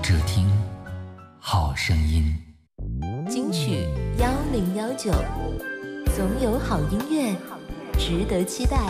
只听好声音。 金曲1019，总有好音乐值得期待。